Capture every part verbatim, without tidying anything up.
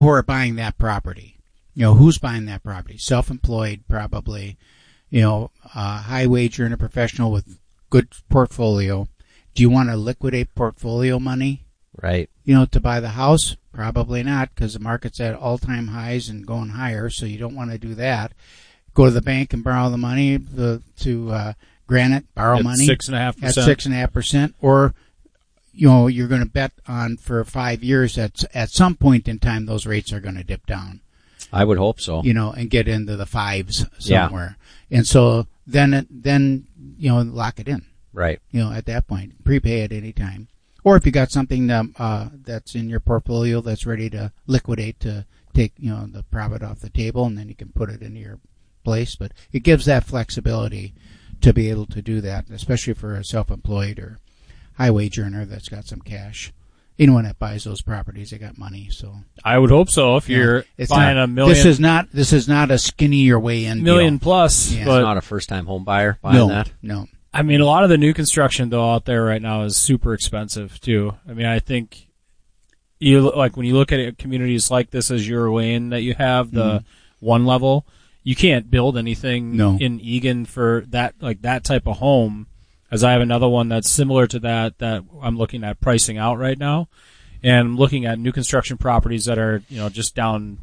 who are buying that property. You know, who's buying that property? Self-employed, probably. You know, uh, high wage earner professional with good portfolio. Do you want to liquidate portfolio money? Right. You know, to buy the house? Probably not, because the market's at all-time highs and going higher, so you don't want to do that. Go to the bank and borrow the money the, to uh, Granite, borrow at money. Six and a half percent. At six and a half percent. Or, you know, you're going to bet on for five years that at some point in time those rates are going to dip down. I would hope so. You know, and get into the fives somewhere. Yeah. And so then, then, you know, lock it in. Right. You know, at that point, prepay at any time. Or if you got something that, uh, that's in your portfolio that's ready to liquidate to take, you know, the profit off the table, and then you can put it into your place. But it gives that flexibility to be able to do that, especially for a self-employed or high wage earner that's got some cash. Anyone that buys those properties, they got money. So I would hope so. If you're yeah, buying not, a million, this is not this is not a skinny your way in million deal. plus. Yeah. But it's not a first-time home buyer buying no, that. No. I mean, a lot of the new construction though out there right now is super expensive too. I mean, I think you like when you look at it, communities like this as your lane that you have the mm-hmm. one level, you can't build anything no. in Eagan for that like that type of home. As I have another one that's similar to that that I'm looking at pricing out right now, and I'm looking at new construction properties that are you know just down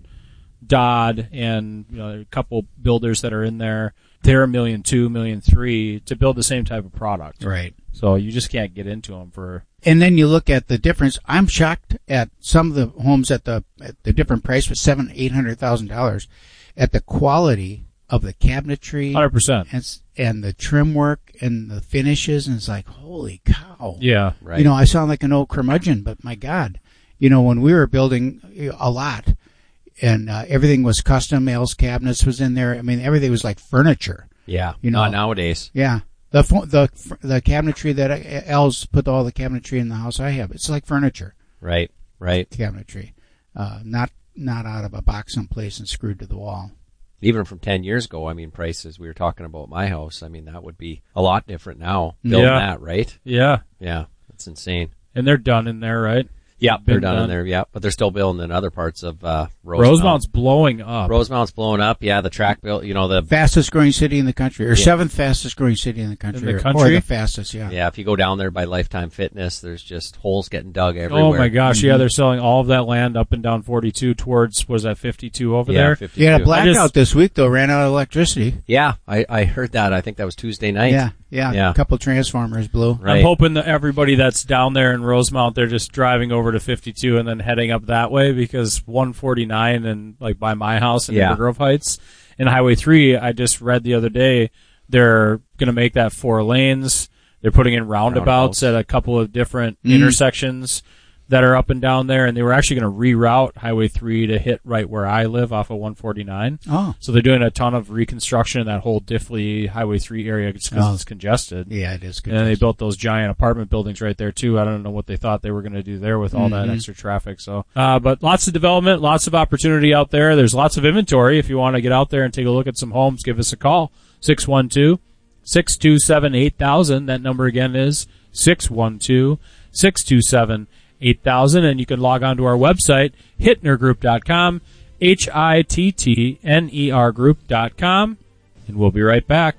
Dodd and you know a couple builders that are in there. They're a million two, million three to build the same type of product. Right. So you just can't get into them for. And then you look at the difference. I'm shocked at some of the homes at the at the different price, for seven, eight hundred thousand dollars, at the quality of the cabinetry, Hundred percent, and and the trim work and the finishes, and it's like holy cow. Yeah. Right. You know, I sound like an old curmudgeon, but my God, you know, when we were building a lot. And uh, everything was custom. L's cabinets was in there. I mean, everything was like furniture. Yeah, you know, not nowadays. Yeah, the the the cabinetry that L's put all the cabinetry in the house I have. It's like furniture. Right, right. Cabinetry, uh, not not out of a box someplace and screwed to the wall. Even from ten years ago, I mean, prices. We were talking about my house. I mean, that would be a lot different now. Building yeah. that, right? Yeah, yeah, that's insane. And they're done in there, right? Yeah, they're done, done in there, yeah. But they're still building in other parts of uh, Rosemount. Rosemount's blowing up. Rosemount's blowing up, yeah. The track built, you know, the... Fastest growing city in the country, or yeah. seventh fastest growing city in the country. In the or, country? Or the fastest, yeah. Yeah, if you go down there by Lifetime Fitness, there's just holes getting dug everywhere. Oh, my gosh, mm-hmm. yeah, they're selling all of that land up and down forty-two towards, was that fifty-two over yeah, there? fifty-two. Yeah, a blackout just, this week, though, ran out of electricity. Yeah, I, I heard that. I think that was Tuesday night. Yeah, yeah, yeah. a couple transformers blew. Right. I'm hoping that everybody that's down there in Rosemount, they're just driving over to fifty-two and then heading up that way, because one forty-nine and like by my house in yeah. River Grove Heights and Highway three, I just read the other day they're going to make that four lanes. They're putting in roundabouts, roundabouts. at a couple of different mm. intersections that are up and down there, and they were actually going to reroute Highway three to hit right where I live off of one forty-nine. Oh. So they're doing a ton of reconstruction in that whole Diffley Highway three area because oh. it's congested. Yeah, it is congested. And they built those giant apartment buildings right there, too. I don't know what they thought they were going to do there with all mm-hmm. that extra traffic. So, uh, but lots of development, lots of opportunity out there. There's lots of inventory. If you want to get out there and take a look at some homes, give us a call. six one two, six two seven, eight thousand. That number again is six one two, six two seven, eight thousand. And you can log on to our website, hittner group dot com, H I T T N E R group dot com. And we'll be right back.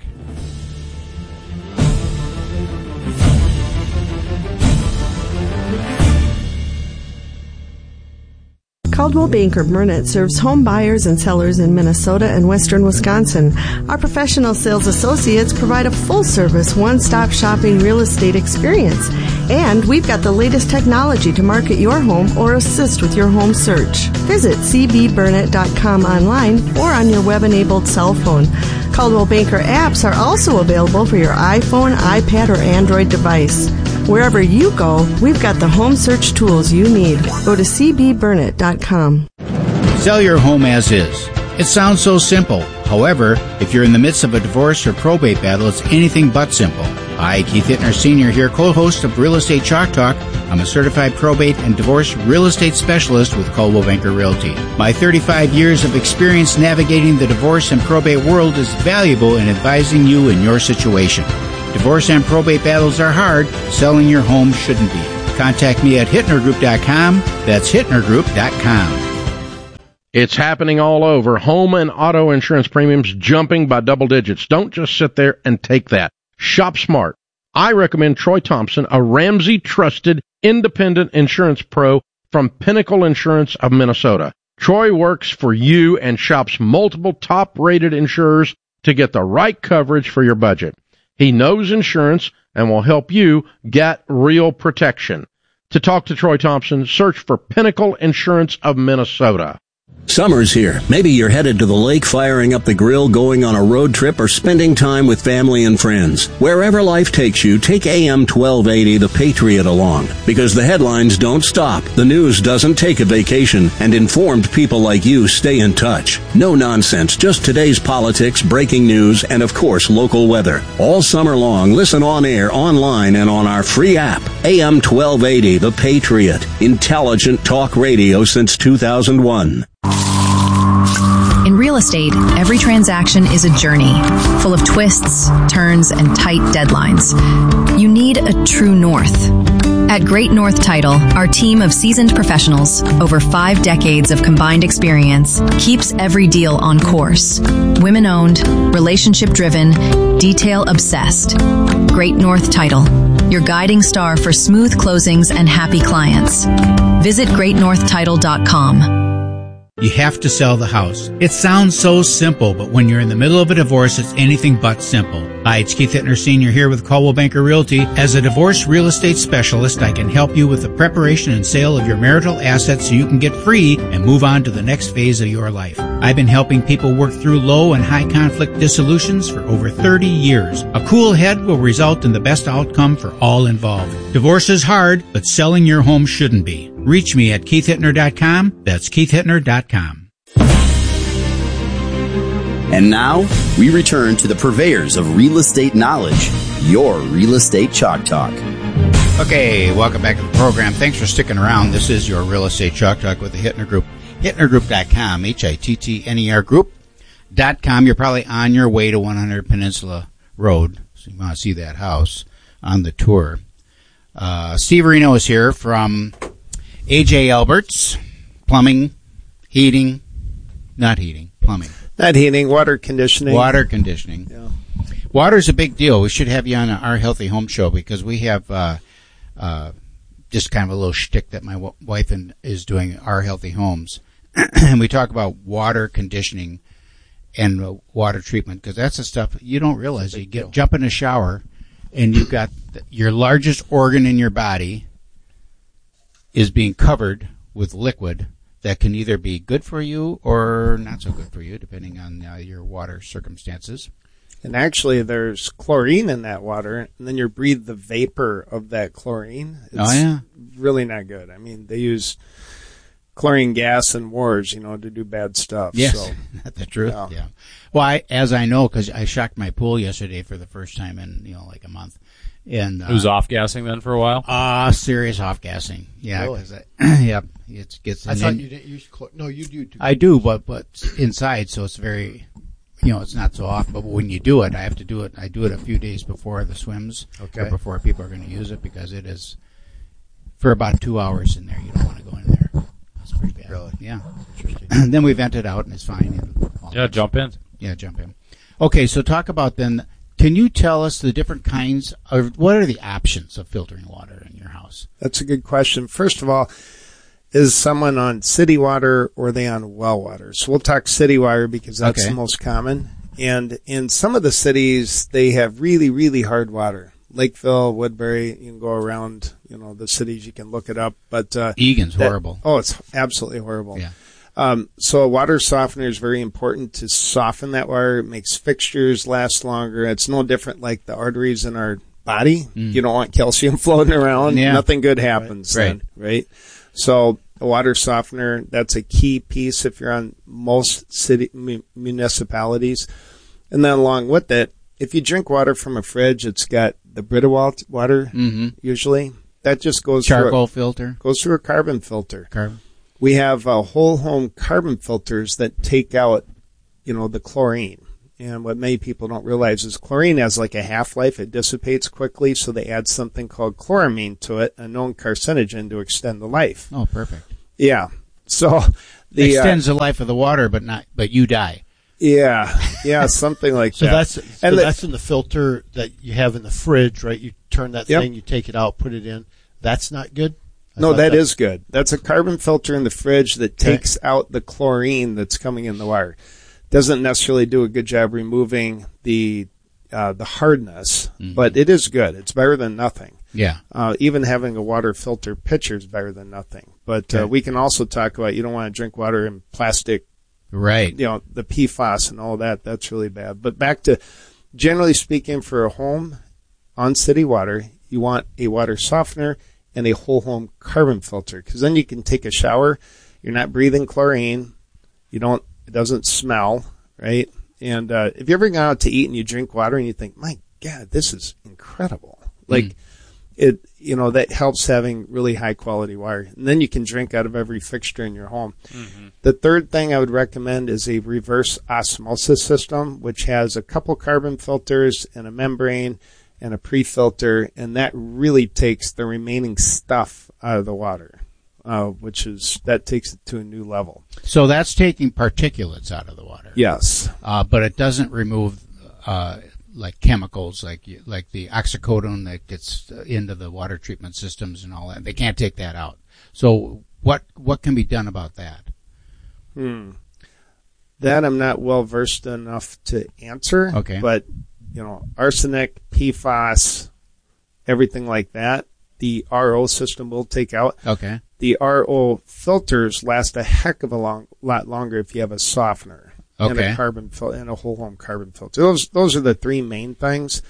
Coldwell Banker Burnett serves home buyers and sellers in Minnesota and western Wisconsin. Our professional sales associates provide a full-service, one-stop shopping real estate experience. And we've got the latest technology to market your home or assist with your home search. Visit c b burnett dot com online or on your web-enabled cell phone. Coldwell Banker apps are also available for your iPhone, iPad, or Android device. Wherever you go, we've got the home search tools you need. Go to c b burnett dot com. Sell your home as is. It sounds so simple. However, if you're in the midst of a divorce or probate battle, it's anything but simple. Hi, Keith Hittner Senior here, co-host of Real Estate Chalk Talk. I'm a certified probate and divorce real estate specialist with Coldwell Banker Realty. My thirty-five years of experience navigating the divorce and probate world is valuable in advising you in your situation. Divorce and probate battles are hard. Selling your home shouldn't be. Contact me at hittner group dot com. That's hittner group dot com. It's happening all over. Home and auto insurance premiums jumping by double digits. Don't just sit there and take that. Shop smart. I recommend Troy Thompson, a Ramsey-trusted independent insurance pro from Pinnacle Insurance of Minnesota. Troy works for you and shops multiple top-rated insurers to get the right coverage for your budget. He knows insurance and will help you get real protection. To talk to Troy Thompson, search for Pinnacle Insurance of Minnesota. Summer's here. Maybe you're headed to the lake, firing up the grill, going on a road trip, or spending time with family and friends. Wherever life takes you, take A M twelve eighty The Patriot along. Because the headlines don't stop, the news doesn't take a vacation, and informed people like you stay in touch. No nonsense, just today's politics, breaking news, and of course, local weather. All summer long, listen on air, online, and on our free app. A M twelve eighty The Patriot. Intelligent talk radio since two thousand one. In real estate, every transaction is a journey, full of twists, turns, and tight deadlines. You need a true north. At Great North Title, our team of seasoned professionals, over five decades of combined experience, keeps every deal on course. Women-owned, relationship-driven, detail-obsessed. Great North Title, your guiding star for smooth closings and happy clients. Visit great north title dot com. You have to sell the house. It sounds so simple, but when you're in the middle of a divorce, it's anything but simple. Hi, it's Keith Hittner Senior here with Coldwell Banker Realty. As a divorce real estate specialist, I can help you with the preparation and sale of your marital assets so you can get free and move on to the next phase of your life. I've been helping people work through low and high conflict dissolutions for over thirty years. A cool head will result in the best outcome for all involved. Divorce is hard, but selling your home shouldn't be. Reach me at keith hittner dot com. That's keith hittner dot com. And now, we return to the purveyors of real estate knowledge, your Real Estate Chalk Talk. Okay, welcome back to the program. Thanks for sticking around. This is your Real Estate Chalk Talk with the Hittner Group. hittner group dot com, H I T T N E R group dot com. You're probably on your way to one hundred Peninsula Road, so you want to see that house on the tour. Uh, Steve Reno is here from A J Alberts, plumbing, heating, not heating, plumbing. Not heating, water conditioning. Water conditioning. Yeah. Water's a big deal. We should have you on Our Healthy Home Show because we have uh, uh, just kind of a little shtick that my w- wife and, is doing, Our Healthy Homes. And we talk about water conditioning and uh, water treatment because that's the stuff you don't realize. You get jump in a shower and you've got the, your largest organ in your body is being covered with liquid that can either be good for you or not so good for you, depending on uh, your water circumstances. And actually, there's chlorine in that water, and then you breathe the vapor of that chlorine. It's oh, yeah. really not good. I mean, they use chlorine gas in wars, you know, to do bad stuff. Yes, so, that's the truth, yeah. yeah. Well, I, as I know, because I shocked my pool yesterday for the first time in, you know, like a month. And, uh, it was off-gassing then for a while? Ah, uh, serious off-gassing. Yeah. Really? Cause I, yeah, it gets I thought in, you didn't use chlor- No, you do. Too. I do, but, but inside, so it's very, you know, it's not so off. But when you do it, I have to do it. I do it a few days before the swims. Okay. Or before people are going to use it because it is, for about two hours in there, you don't want to go in there. It's pretty bad. Really? Yeah. Interesting. And then we vent it out and it's fine. And yeah, jump in. Yeah, jump in. Okay, so talk about then, can you tell us the different kinds of, what are the options of filtering water in your house? That's a good question. First of all, is someone on city water or are they on well water? So we'll talk city water because that's okay. the most common. And in some of the cities, they have really, really hard water. Lakeville, Woodbury, you can go around, you know, the cities, you can look it up. But uh, Egan's that, horrible. Oh, it's absolutely horrible. Yeah. Um, so a water softener is very important to soften that water. It makes fixtures last longer. It's no different like the arteries in our body. Mm. You don't want calcium floating around. Yeah. Nothing good happens right. then, right? So a water softener, that's a key piece if you're on most city mu- municipalities. And then along with it, if you drink water from a fridge, it's got the Brita water mm-hmm. usually. That just goes charcoal through a, filter. Goes through a carbon filter. Carbon. We have uh, whole home carbon filters that take out, you know, the chlorine. And what many people don't realize is chlorine has like a half-life. It dissipates quickly, so they add something called chloramine to it, a known carcinogen, to extend the life. Oh, perfect. Yeah. So The, extends uh, the life of the water, but not, but you die. Yeah, yeah, something like so that. That's, so and the, that's in the filter that you have in the fridge, right? You turn that yep. thing, you take it out, put it in. That's not good? I no, that, that is good. That's a carbon filter in the fridge that okay. takes out the chlorine that's coming in the water. Doesn't necessarily do a good job removing the uh, the hardness, mm-hmm. but it is good. It's better than nothing. Yeah. Uh, even having a water filter pitcher is better than nothing. But okay. uh, we can also talk about you don't want to drink water in plastic. Right. You know, the P FAS and all that, that's really bad. But back to, generally speaking, for a home on city water, you want a water softener and a whole home carbon filter. Because then you can take a shower, you're not breathing chlorine, you don't, it doesn't smell, right? And uh, if you ever gone out to eat and you drink water and you think, my God, this is incredible. Like, mm. it, you know, that helps having really high quality water. And then you can drink out of every fixture in your home. Mm-hmm. The third thing I would recommend is a reverse osmosis system, which has a couple carbon filters and a membrane and a pre-filter, and that really takes the remaining stuff out of the water, uh, which is, that takes it to a new level. So that's taking particulates out of the water. Yes. Uh, but it doesn't remove, uh, like chemicals, like like the oxycodone that gets into the water treatment systems and all that. They can't take that out. So what what can be done about that? Hmm. That I'm not well versed enough to answer. Okay. But you know, arsenic, P FAS, everything like that, the R O system will take out. Okay. The R O filters last a heck of a long lot longer if you have a softener. Okay. And a carbon fil- and a whole home carbon filter. Those those are the three main things.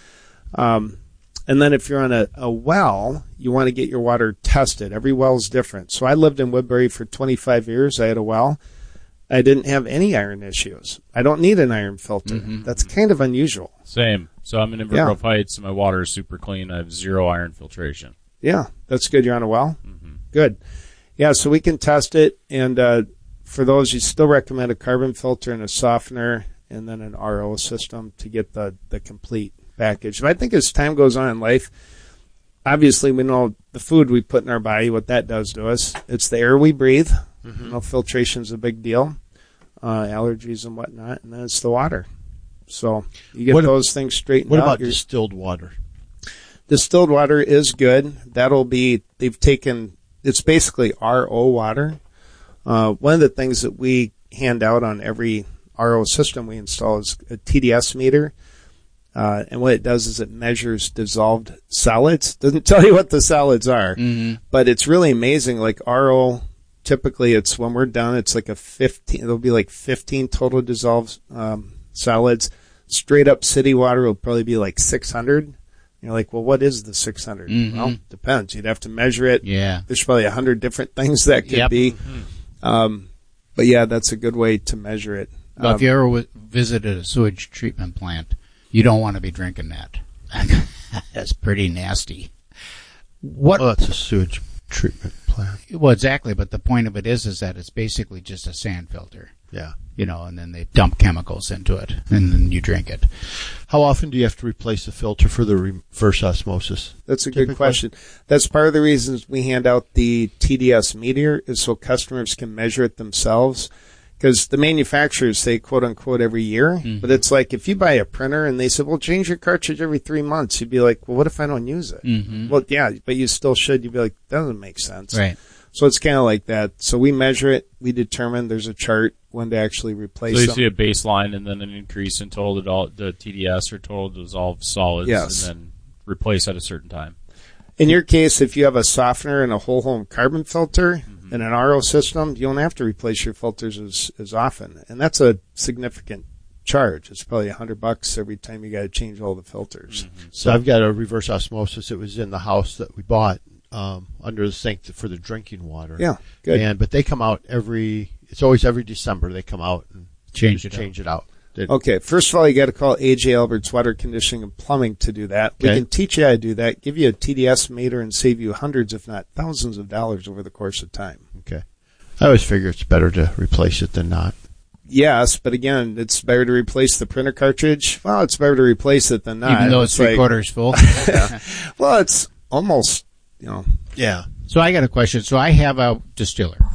Um, and then if you're on a, a well, you want to get your water tested. Every well is different. So I lived in Woodbury for twenty-five years. I had a well. I didn't have any iron issues. I don't need an iron filter. Mm-hmm. That's kind of unusual. Same. So I'm in Inver Grove yeah. Heights, and my water is super clean. I have zero iron filtration. Yeah, that's good. You're on a well? Mm-hmm. Good. Yeah, so we can test it, and uh, for those, you still recommend a carbon filter and a softener and then an R O system to get the, the complete package. But I think as time goes on in life, obviously we know the food we put in our body, what that does to us. It's the air we breathe. Mm-hmm. You know, filtration's a big deal, uh, allergies and whatnot, and then it's the water. So you get what, those things straightened what out. What about distilled water? Distilled water is good. That'll be, they've taken, it's basically R O water. Uh, one of the things that we hand out on every R O system we install is a T D S meter. Uh, and what it does is it measures dissolved solids. Doesn't tell you what the solids are, mm-hmm. but it's really amazing. Like R O, typically it's when we're done, it's like a fifteen, it'll be like fifteen total dissolved um, solids. Straight up city water will probably be like six hundred. You're like, well, what is the six hundred? Mm-hmm. Well, depends. You'd have to measure it. Yeah. There's probably a hundred different things that could yep. be. Mm-hmm. Um, but yeah, that's a good way to measure it. Well, um, if you ever w- visited a sewage treatment plant, you don't want to be drinking that. That's pretty nasty. What? Well, that's a sewage treatment plant. Well, exactly. But the point of it is, is that it's basically just a sand filter. Yeah. You know, and then they dump chemicals into it, and then you drink it. How often do you have to replace the filter for the reverse osmosis? That's a good question. That's part of the reasons we hand out the T D S meter is so customers can measure it themselves. Because the manufacturers say quote unquote every year, mm-hmm. but it's like if you buy a printer and they said, well, change your cartridge every three months, you'd be like, well, what if I don't use it? Mm-hmm. Well, yeah, but you still should. You'd be like, that doesn't make sense. Right. So it's kind of like that. So we measure it. We determine there's a chart when to actually replace So you them. see a baseline and then an increase in total dissolved, the T D S or total dissolved solids, yes. and then replace at a certain time. In your case, if you have a softener and a whole home carbon filter mm-hmm. and an R O system, you don't have to replace your filters as, as often. And that's a significant charge. It's probably a hundred bucks every time you got to change all the filters. Mm-hmm. So I've got a reverse osmosis. It was in the house that we bought. Um, under the sink for the drinking water. Yeah, good. And but they come out every. It's always every December they come out and change it change out. it out. They, okay, first of all, you got to call A J Alberts Water Conditioning and Plumbing to do that. Okay. We can teach you how to do that, give you a T D S meter, and save you hundreds, if not thousands, of dollars over the course of time. Okay. I always figure it's better to replace it than not. Yes, but again, it's better to replace the printer cartridge. Well, it's better to replace it than not. Even though it's, it's three like, quarters full. Yeah. Well, it's almost. You know. Yeah. So I got a question. So I have a distiller,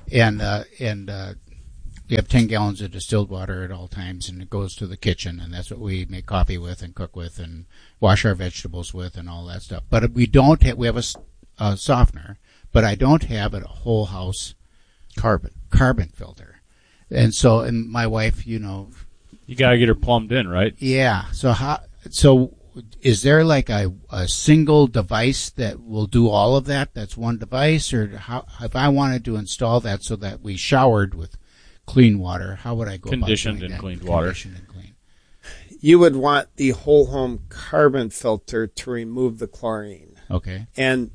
and uh, and uh, we have ten gallons of distilled water at all times, and it goes to the kitchen, and that's what we make coffee with and cook with and wash our vegetables with and all that stuff. But we don't have, we have a, a softener, but I don't have a whole house carbon carbon filter. And so, and my wife, you know, you got to get her plumbed in, right? Yeah. So how? So is there like a a single device that will do all of that? That's one device, or how? If I wanted to install that so that we showered with clean water, how would I go Conditioned about doing and that? cleaned water. Conditioned and clean. You would want the whole home carbon filter to remove the chlorine. Okay. And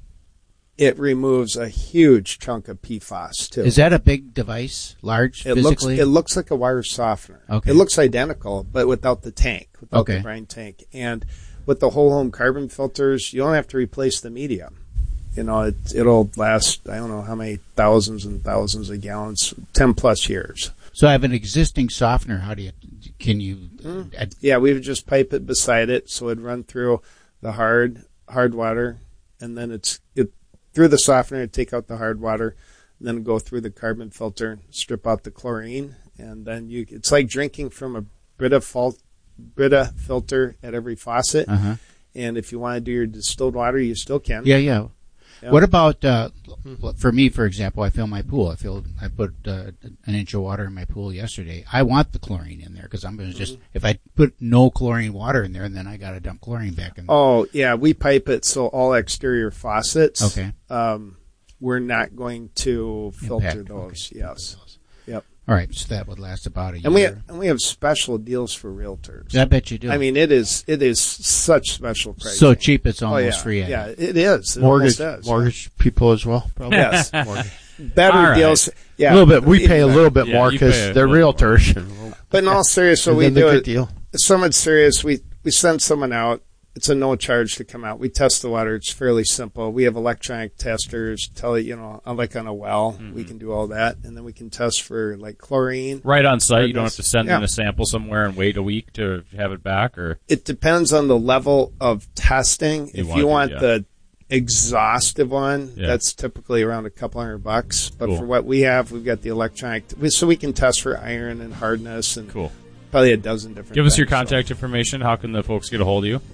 it removes a huge chunk of P FAS too. Is that a big device? Large it physically? Looks, it looks like a wire softener. Okay. It looks identical, but without the tank, without Okay. the brine tank. And with the whole home carbon filters, you don't have to replace the medium. You know, it, it'll last, I don't know how many thousands and thousands of gallons, ten plus years. So I have an existing softener. How do you, can you? Mm. Add, Yeah, we would just pipe it beside it, so it'd run through the hard hard water, and then it's it through the softener, it'd take out the hard water, and then go through the carbon filter, strip out the chlorine, and then you. It's like drinking from a Brita fault, Brita filter at every faucet. uh-huh. And if you want to do your distilled water, you still can. Yeah, yeah. Yeah. What about uh, for me, for example? I fill my pool. I fill. I put uh, an inch of water in my pool yesterday. I want the chlorine in there because I'm going to just. Mm-hmm. If I put no chlorine water in there, then I got to dump chlorine back in. Oh yeah, we pipe it so all exterior faucets. Okay. Um, we're not going to filter Impact, those. okay. Yes. Yep. All right, so that would last about a year. And we have, and we have special deals for realtors. I bet you do. I mean, it is it is such special pricing. So cheap, it's almost oh, yeah. free. I Yeah, think. it is. It mortgage almost is. mortgage people as well. Probably. Yes. Mortgage. Better All right. deals. Yeah, a little bit. We pay a little bit Yeah, more you because pay a they're little realtors. But in all seriousness, so And we then the do good it. deal. If someone's serious, we we send someone out. It's a no charge to come out. We test the water. It's fairly simple. We have electronic testers. Tell you, you know, like on a well, Mm-hmm. we can do all that, and then we can test for like chlorine. Right on site. You don't have to send Yeah. in a sample somewhere and wait a week to have it back, or It depends on the level of testing. You if want you it, want yeah. the exhaustive one, Yeah. that's typically around a couple hundred bucks. But Cool. for what we have, we've got the electronic, so we can test for iron and hardness and cool. probably a dozen different. Give us your things, so. contact information. How can the folks get a hold of you?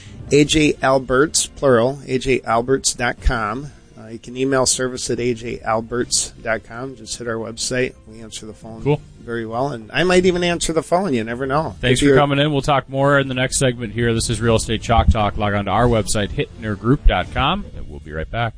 A J Alberts, plural, A J Alberts dot com. Uh, you can email service at A J Alberts dot com. Just hit our website. We answer the phone Cool. very well. And I might even answer the phone. You never know. Thanks If for you're- coming in. We'll talk more in the next segment here. This is Real Estate Chalk Talk. Log on to our website, hittner group dot com, and we'll be right back.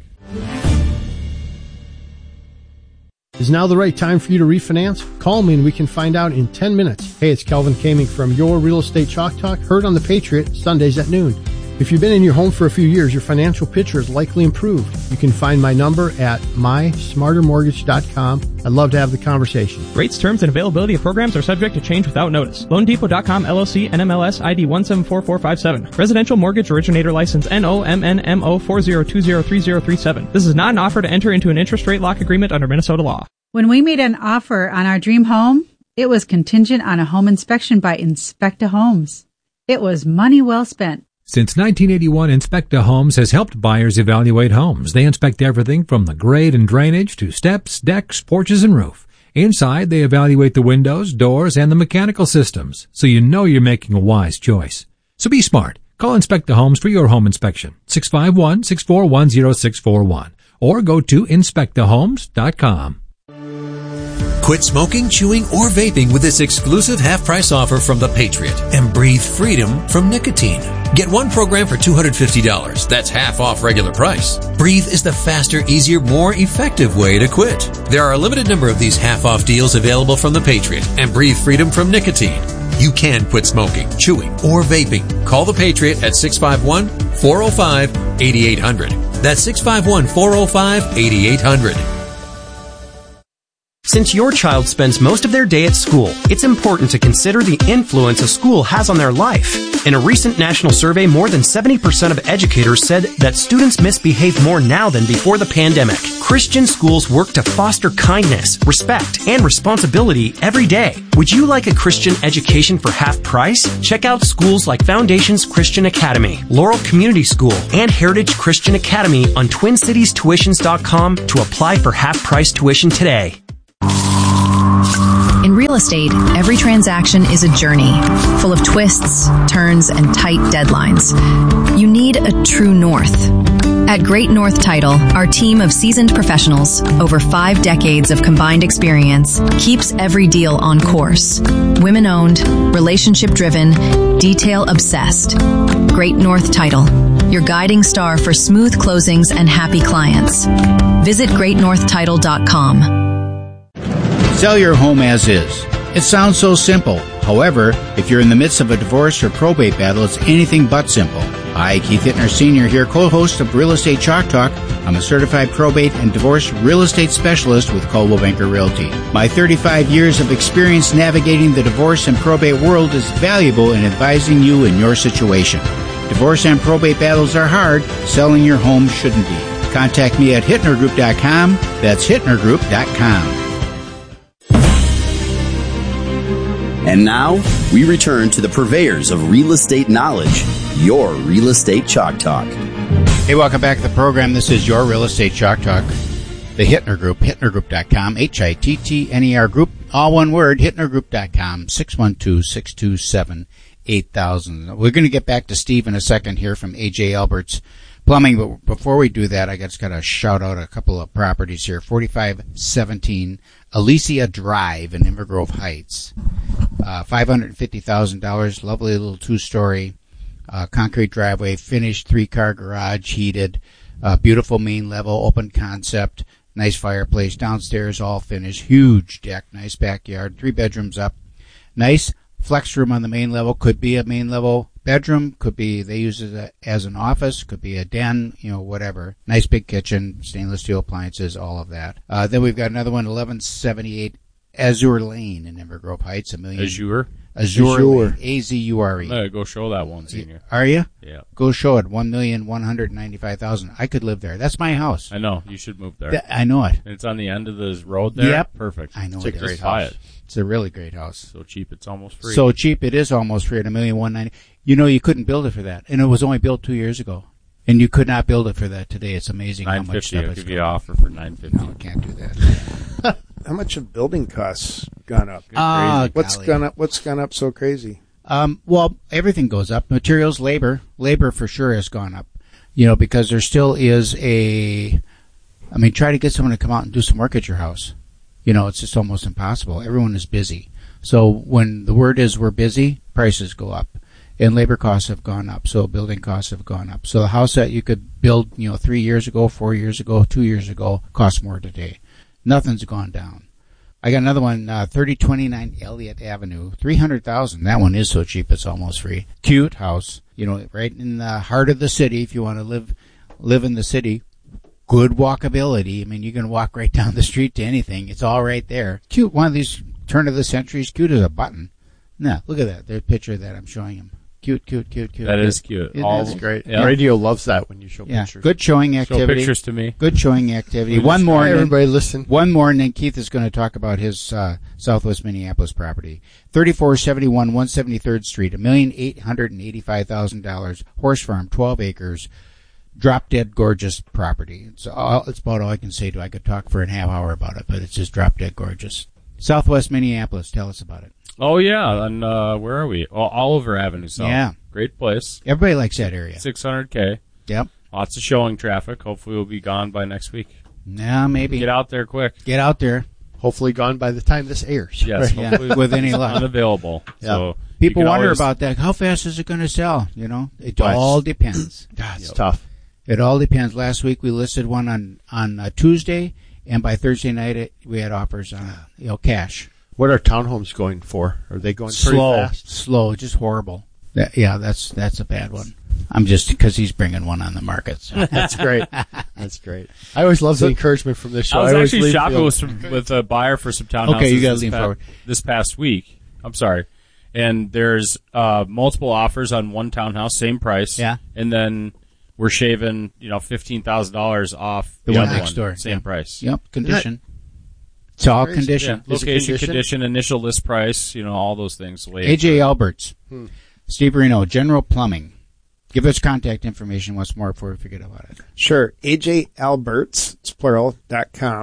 Is now the right time for you to refinance? Call me and we can find out in ten minutes. Hey, it's Kelvin Kaming from Your Real Estate Chalk Talk, heard on the Patriot, Sundays at noon. If you've been in your home for a few years, your financial picture is likely improved. You can find my number at my smarter mortgage dot com. I'd love to have the conversation. Rates, terms, and availability of programs are subject to change without notice. loan depot dot com L L C N M L S I D one seven four four five seven. Residential Mortgage Originator License N O M N M O four zero two zero three zero three seven. This is not an offer to enter into an interest rate lock agreement under Minnesota law. When we made an offer on our dream home, it was contingent on a home inspection by Inspecta Homes. It was money well spent. Since nineteen eighty-one, Inspecta Homes has helped buyers evaluate homes. They inspect everything from the grade and drainage to steps, decks, porches, and roof. Inside, they evaluate the windows, doors, and the mechanical systems, so you know you're making a wise choice. So be smart. Call Inspecta Homes for your home inspection, six five one, six four one, zero six four one, or go to inspecta homes dot com. Quit smoking, chewing, or vaping with this exclusive half-price offer from The Patriot and breathe freedom from nicotine. Get one program for two hundred fifty dollars. That's half off regular price. Breathe is the faster, easier, more effective way to quit. There are a limited number of these half-off deals available from The Patriot and breathe freedom from nicotine. You can quit smoking, chewing, or vaping. Call The Patriot at six five one, four oh five, eight eight hundred. That's six five one, four oh five, eight eight hundred. Since your child spends most of their day at school, it's important to consider the influence a school has on their life. In a recent national survey, more than seventy percent of educators said that students misbehave more now than before the pandemic. Christian schools work to foster kindness, respect, and responsibility every day. Would you like a Christian education for half price? Check out schools like Foundations Christian Academy, Laurel Community School, and Heritage Christian Academy on twin cities tuitions dot com to apply for half price tuition today. In real estate, every transaction is a journey, full of twists, turns, and tight deadlines. You need a true north. At Great North Title, our team of seasoned professionals, over five decades of combined experience, keeps every deal on course. Women-owned, relationship-driven, detail-obsessed. Great North Title, your guiding star for smooth closings and happy clients. Visit great north title dot com. Sell your home as is. It sounds so simple. However, if you're in the midst of a divorce or probate battle, it's anything but simple. Hi, Keith Hittner Senior here, co-host of Real Estate Chalk Talk. I'm a certified probate and divorce real estate specialist with Coldwell Banker Realty. My thirty-five years of experience navigating the divorce and probate world is valuable in advising you in your situation. Divorce and probate battles are hard. Selling your home shouldn't be. Contact me at hittner group dot com. That's hittner group dot com. And now, we return to the purveyors of real estate knowledge, your Real Estate Chalk Talk. Hey, welcome back to the program. This is your Real Estate Chalk Talk. The Hittner Group, hittner group dot com, H I T T N E R Group, all one word, hittner group dot com, six one two, six two seven, eight thousand. We're going to get back to Steve in a second here from A J Alberts Plumbing, but before we do that, I just got to shout out a couple of properties here. forty-five seventeen Alicia Drive in Inver Grove Heights. Uh, five hundred fifty thousand dollars, lovely little two-story uh, concrete driveway, finished three-car garage, heated, uh, beautiful main level, open concept, nice fireplace, downstairs all finished, huge deck, nice backyard, three bedrooms up, nice flex room on the main level, could be a main level bedroom, could be, they use it as, a, as an office, could be a den, you know, whatever. Nice big kitchen, stainless steel appliances, all of that. Uh, then we've got another one, eleven seventy-eight Azure Lane in Inver Grove Heights, a million. Azure? Azure. Azure. Lane, A Z U R E. I'm gonna go show that one, Senior. Are you? Yeah. Go show it, one million one hundred ninety-five thousand. I could live there. That's my house. I know. You should move there. Th- I know it. And it's on the end of this road there? Yep. Perfect. I know it's it a is. great house. It. It's a really great house. So cheap, it's almost free. So cheap, it is almost free at a million one ninety. You know, you couldn't build it for that, and it was only built two years ago, and you could not build it for that today. It's amazing how much stuff I'll it's give you going. an offer for nine fifty. No, can't do that. How much have building costs gone up? Ah, What's golly. gone up? What's gone up so crazy? Um, well, everything goes up. Materials, labor, labor for sure has gone up. You know, because there still is a. I mean, try to get someone to come out and do some work at your house. You know, it's just almost impossible. Everyone is busy. So when the word is we're busy, prices go up. And labor costs have gone up, so building costs have gone up. So the house that you could build, you know, three years ago, four years ago, two years ago, costs more today. Nothing's gone down. I got another one, uh, thirty twenty-nine Elliott Avenue, three hundred thousand. That one is so cheap, it's almost free. Cute house, you know, right in the heart of the city. If you want to live live in the city, good walkability. I mean, you can walk right down the street to anything. It's all right there. Cute, one of these turn of the centuries, cute as a button. Nah, look at that. There's a picture that I'm showing him. Cute, cute, cute, cute. That cute. is cute. Isn't All that of Great. Yeah. Radio loves that when you show Yeah, pictures. good showing activity. Show pictures to me. Good showing activity. We One just- more. Hey, and then- everybody listen. One more, and then Keith is going to talk about his uh, Southwest Minneapolis property. thirty-four seventy-one one seventy-third Street, one million eight hundred eighty-five thousand dollars. Horse farm, twelve acres. Drop dead gorgeous property. It's, all, it's about all I can say to it. I could talk for a half hour about it, but it's just drop dead gorgeous. Southwest Minneapolis, tell us about it. Oh, yeah. And uh, where are we? Oh, Oliver Avenue South. Yeah. Great place. Everybody likes that area. six hundred K. Yep. Lots of showing traffic. Hopefully we'll be gone by next week. Yeah, maybe. Get out there quick. Get out there. Hopefully gone by the time this airs. Yes, Yeah, hopefully with any it's luck. unavailable. Yeah. So People you can wonder always- about that. How fast is it going to sell? You know, it Right. all depends. It's tough. It all depends. Last week we listed one on on uh, Tuesday, and by Thursday night it, we had offers on you know cash. What are townhomes going for? Are they going pretty Slow, fast? slow, just horrible. That, yeah, that's that's a bad one. I'm just because he's bringing one on the market. So. That's great. That's great. I always love the encouragement from this show. I was always actually leave shopping feel- with some, with a buyer for some townhouses. Okay, you gotta this lean pa- forward. This past week, I'm sorry, and there's uh, multiple offers on one townhouse, same price. Yeah. And then we're shaving, you know, fifteen thousand dollars off The the, one other next door, same yeah. price. Yep, condition. It's all Crazy. condition. Yeah, Is it location, condition? condition, initial list price, you know, all those things. the way A J it's- Alberts, Hmm. Steve Reno, General Plumbing. Give us contact information once more before we forget about it. Sure. A J Alberts, it's plural, dot com.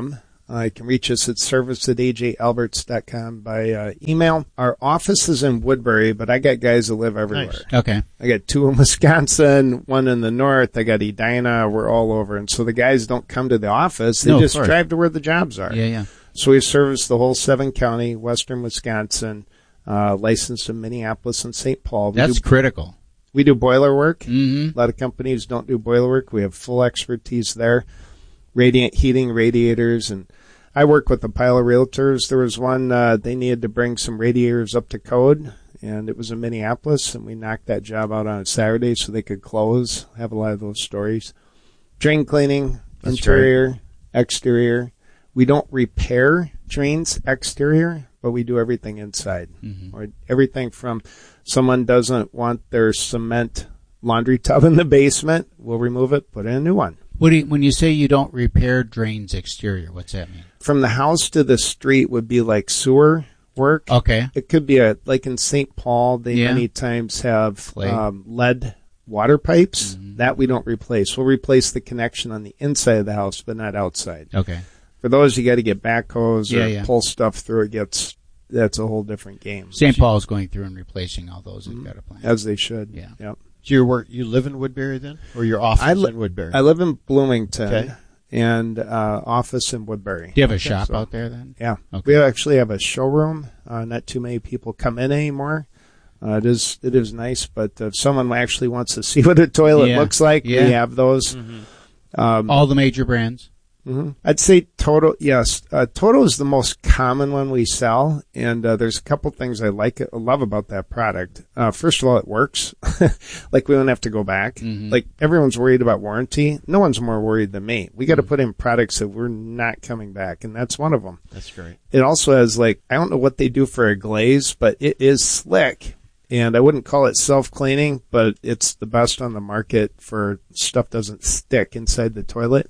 Uh, you can reach us at service at a j alberts dot com by uh, email. Our office is in Woodbury, but I got guys that live everywhere. Nice. Okay. I got two in Wisconsin, one in the north. I got Edina. We're all over. And so the guys don't come to the office. They No, just of course. drive to where the jobs are. Yeah, yeah. So we service the whole seven county, western Wisconsin, uh, licensed in Minneapolis and Saint Paul. We That's do, critical. We do boiler work. Mm-hmm. A lot of companies don't do boiler work. We have full expertise there. Radiant heating, radiators, and I work with a pile of realtors. There was one, uh, they needed to bring some radiators up to code, and it was in Minneapolis, and we knocked that job out on a Saturday so they could close. I have a lot of those stories. Drain cleaning, That's interior, great. Exterior. We don't repair drains exterior, but we do everything inside. Mm-hmm. Or everything from someone doesn't want their cement laundry tub in the basement, we'll remove it, put in a new one. What do you, when you say you don't repair drains exterior, what's that mean? From the house to the street would be like sewer work. Okay. It could be a, like in Saint Paul, they Yeah. many times have um, lead water pipes. Mm-hmm. That we don't replace. We'll replace the connection on the inside of the house, but not outside. Okay. For those, you got to get backhoes Yeah, or yeah. pull stuff through. It gets, that's a whole different game. Saint Paul's going through and replacing all those. They've got a plan. As they should. Yeah. Yep. Do you work? You live in Woodbury then, or your office I li- in Woodbury? I live in Bloomington. Okay. And uh, office in Woodbury. Do you have a Okay, shop so- out there then? Yeah. Okay. We actually have a showroom. Uh, not too many people come in anymore. Uh, it is it is nice, but if someone actually wants to see what a toilet Yeah. looks like, Yeah. we have those. Mm-hmm. Um, All the major brands? mhm. I'd say Toto, yes. Uh, Toto is the most common one we sell, and uh, there's a couple things I like, I love about that product. Uh, first of all, it works. Like, we don't have to go back. Mhm. Like, everyone's worried about warranty. No one's more worried than me. We got to put in products that we're not coming back, and that's one of them. That's great. It also has, like, I don't know what they do for a glaze, but it is slick. And I wouldn't call it self-cleaning, but it's the best on the market for stuff doesn't stick inside the toilet.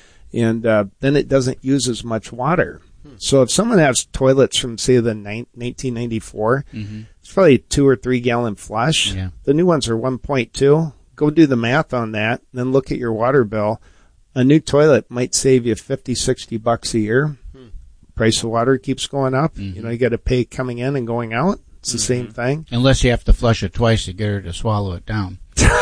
And uh, then it doesn't use as much water. Hmm. So if someone has toilets from, say, the ni- nineteen ninety-four, Mm-hmm. it's probably a two or three gallon flush. Yeah. The new ones are one point two. Go do the math on that, then look at your water bill. A new toilet might save you fifty, sixty bucks a year. Hmm. Price of water keeps going up. Mm-hmm. You know, you got to pay coming in and going out. It's the Mm-hmm. same thing. Unless you have to flush it twice to get her to swallow it down.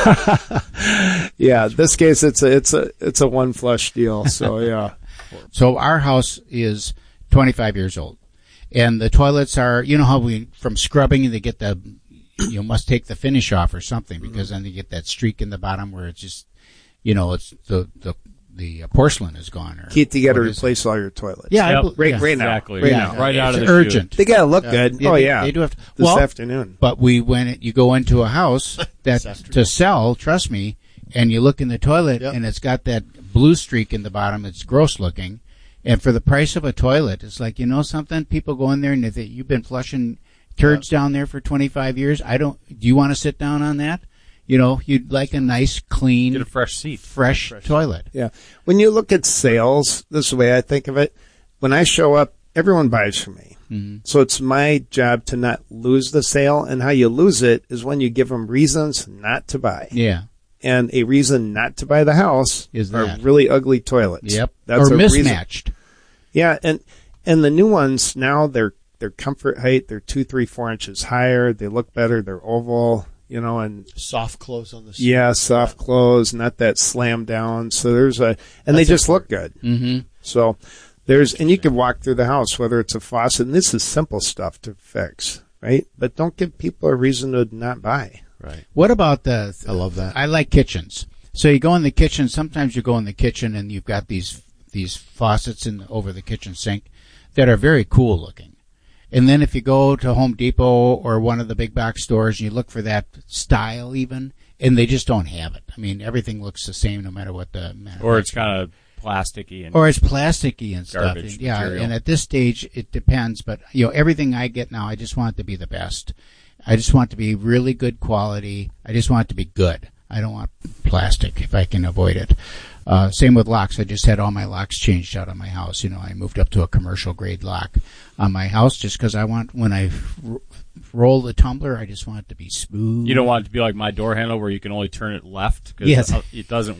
Yeah, this case it's a it's a it's a one flush deal. So yeah. So our house is twenty-five years old, and the toilets are, you know how we, from scrubbing, they get the, you must take the finish off or something, because then they get that streak in the bottom where it's just, you know, it's the the the porcelain is gone. Or Keith, you got to what is it? replace all your toilets. Yeah, I Yep. bel- right, yeah. right now, Exactly. right Yeah. now, Right out of It's the urgent. They got to look Yeah. good. Yeah, oh they- yeah, they do have to- this well, afternoon. But we, when it, you go into a house that to sell, trust me, and you look in the toilet Yep. and it's got that blue streak in the bottom, it's gross looking. And for the price of a toilet, it's like, you know something? People go in there and they think, you've been flushing turds down there for twenty-five years. I don't, do you want to sit down on that? You know, you'd like a nice, clean, Get a fresh seat. fresh, Fresh. toilet. Yeah. When you look at sales, this is the way I think of it. When I show up, everyone buys from me. Mm-hmm. So it's my job to not lose the sale. And how you lose it is when you give them reasons not to buy. Yeah. And a reason not to buy the house Is are that. really ugly toilets. Yep. That's or a reason- mismatched. Yeah. And, and the new ones now, they're, they're comfort height. They're two, three, four inches higher. They look better. They're oval, you know, and Soft close on the seat. yeah, soft close, not that slam down. So there's a, and they That's just look good. Mm-hmm. So there's, and you can walk through the house, whether it's a faucet, and this is simple stuff to fix, right? But don't give people a reason to not buy. Right. What about the? I love that. I like kitchens. So you go in the kitchen. Sometimes you go in the kitchen and you've got these these faucets in over the kitchen sink that are very cool looking. And then if you go to Home Depot or one of the big box stores and you look for that style even, and they just don't have it. I mean, everything looks the same no matter what the Or it's kind of plasticky and or it's plasticky and stuff. garbage And, yeah, material. and at this stage it depends. But you know, everything I get now, I just want it to be the best. I just want it to be really good quality. I just want it to be good. I don't want plastic if I can avoid it. Uh, same with locks. I just had all my locks changed out on my house. You know, I moved up to a commercial grade lock on my house just because I want, when I r- roll the tumbler, I just want it to be smooth. You don't want it to be like my door handle where you can only turn it left because Yes. it doesn't work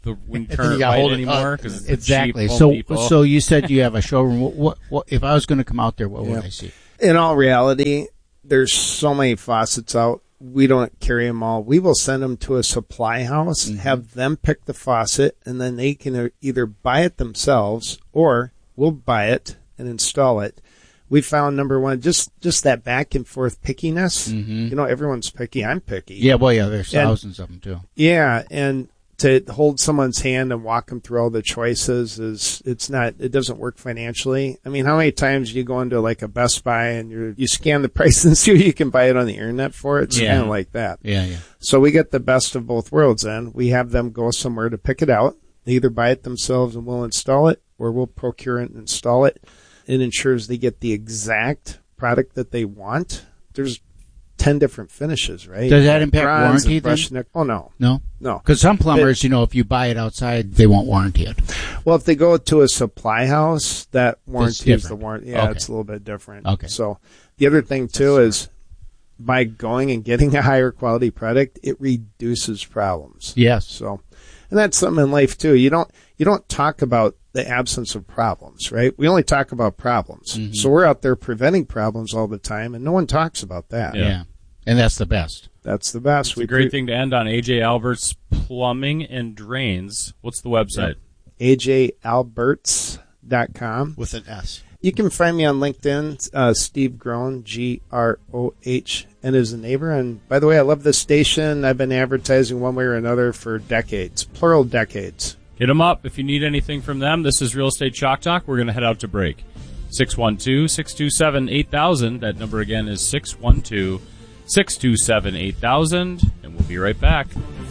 the when You current gotta light hold it anymore up. because Exactly. Cheap So, Home Depot. so you said you have a showroom. What, what, what if I was going to come out there? What Yeah. would I see? In all reality, there's so many faucets out. We don't carry them all. We will send them to a supply house, Mm-hmm. have them pick the faucet, and then they can either buy it themselves or we'll buy it and install it. We found, number one, just, just that back and forth pickiness. Mhm. You know, everyone's picky. I'm picky. Yeah, well, yeah, there's And- thousands of them too. Yeah, and to hold someone's hand and walk them through all the choices is, it's not, it doesn't work financially. I mean, how many times do you go into like a Best Buy and you you scan the price and see what you can buy it on the internet for? It's Yeah. kind of like that. Yeah, yeah. So we get the best of both worlds then. We have them go somewhere to pick it out. They either buy it themselves and we'll install it, or we'll procure it and install it. It ensures they get the exact product that they want. There's ten different finishes, right? Does that impact Bronze warranty and brush then? nick- Oh, no. No? No. Because some plumbers, you know, if you buy it outside, they won't warranty it. Well, if they go to a supply house, that warranty is the different. warranty. Yeah, Okay. it's a little bit different. Okay. So the other thing, too, is by going and getting a higher quality product, it reduces problems. Yes. So, and that's something in life, too. You don't, you don't talk about the absence of problems, right? We only talk about problems. Mhm. So we're out there preventing problems all the time, and no one talks about that. Yeah. And that's the best. That's the best. It's a great thing to end on. A J Alberts Plumbing and Drains. What's the website? A J Alberts dot com. With an S. You can find me on LinkedIn, uh, Steve Groen, G R O H, and as a neighbor. And by the way, I love this station. I've been advertising one way or another for decades, plural decades. Hit them up if you need anything from them. This is Real Estate Chalk Talk. We're going to head out to break. six one two, six two seven, eight thousand. That number again is six one two, six two seven, eight thousand. And we'll be right back.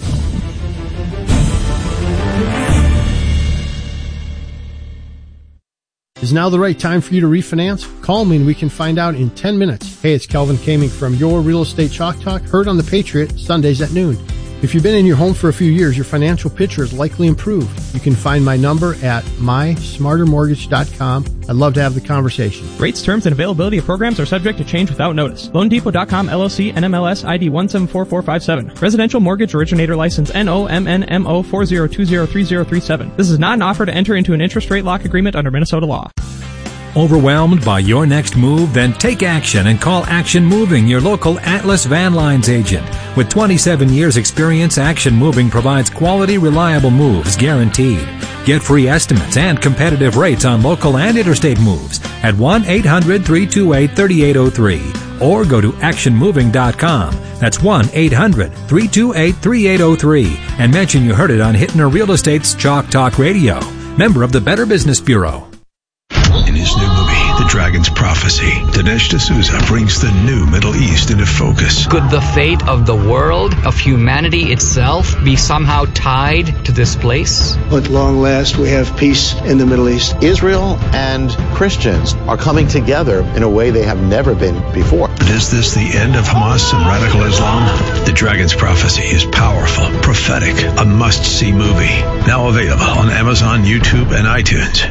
Is now the right time for you to refinance? Call me and we can find out in ten minutes. Hey, it's Kelvin Kaming from Your Real Estate Chalk Talk, heard on the Patriot, Sundays at noon. If you've been in your home for a few years, your financial picture has likely improved. You can find my number at my smarter mortgage dot com. I'd love to have the conversation. Rates, terms, and availability of programs are subject to change without notice. Loan Depot dot com L L C N M L S I D one seven four four five seven. Residential Mortgage Originator License N O M N M O four zero two zero three zero three seven. This is not an offer to enter into an interest rate lock agreement under Minnesota law. Overwhelmed by your next move? Then take action and call Action Moving, your local Atlas Van Lines agent. With twenty-seven years experience, Action Moving provides quality, reliable moves guaranteed. Get free estimates and competitive rates on local and interstate moves at one eight hundred, three two eight, three eight zero three or go to action moving dot com. That's one eight hundred, three two eight, three eight zero three and mention you heard it on Hittner Real Estate's Chalk Talk Radio. Member of the Better Business Bureau. In his new movie, The Dragon's Prophecy, Dinesh D'Souza brings the new Middle East into focus. Could the fate of the world, of humanity itself, be somehow tied to this place? At long last, we have peace in the Middle East. Israel and Christians are coming together in a way they have never been before. But is this the end of Hamas and radical Islam? The Dragon's Prophecy is powerful, prophetic, a must-see movie. Now available on Amazon, YouTube, and iTunes.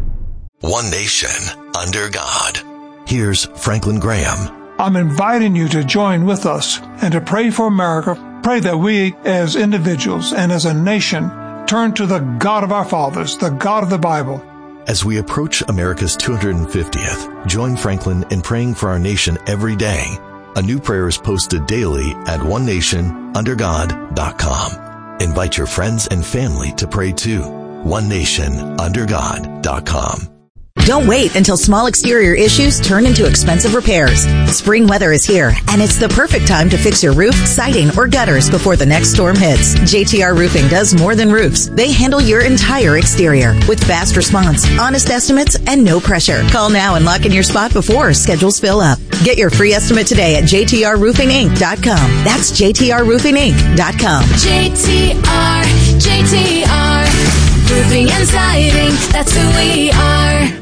One nation under God. Here's Franklin Graham. I'm inviting you to join with us and to pray for America. Pray that we as individuals and as a nation turn to the God of our fathers, the God of the Bible. As we approach America's two hundred fiftieth, join Franklin in praying for our nation every day. A new prayer is posted daily at one nation under god dot com. Invite your friends and family to pray too. one nation under god dot com. Don't wait until small exterior issues turn into expensive repairs. Spring weather is here, and it's the perfect time to fix your roof, siding, or gutters before the next storm hits. J T R Roofing does more than roofs. They handle your entire exterior with fast response, honest estimates, and no pressure. Call now and lock in your spot before schedules fill up. Get your free estimate today at J T R roofing inc dot com. That's J T R roofing inc dot com. J T R, J T R, Roofing and Siding, that's who we are.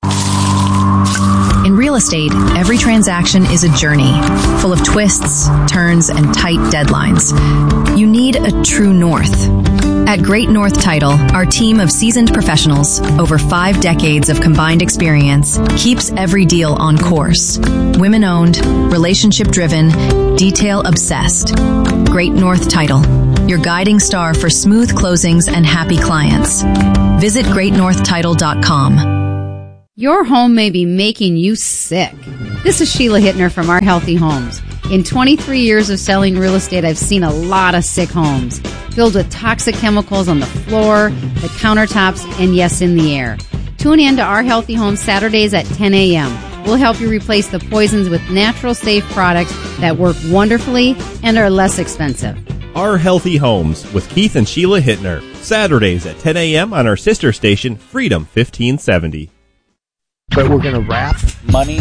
In real estate, every transaction is a journey, full of twists, turns, and tight deadlines. You need a true north. At Great North Title, our team of seasoned professionals, over five decades of combined experience, keeps every deal on course. Women-owned, relationship-driven, detail-obsessed. Great North Title. your guiding star for smooth closings and happy clients. Visit great north title dot com. Your home may be making you sick. This is Sheila Hittner from Our Healthy Homes. In twenty-three years of selling real estate, I've seen a lot of sick homes, filled with toxic chemicals on the floor, the countertops, and yes, in the air. Tune in to Our Healthy Homes Saturdays at ten a.m. We'll help you replace the poisons with natural, safe products that work wonderfully and are less expensive. Our Healthy Homes with Keith and Sheila Hittner. Saturdays at ten a.m. on our sister station, Freedom fifteen seventy. But we're going to wrap money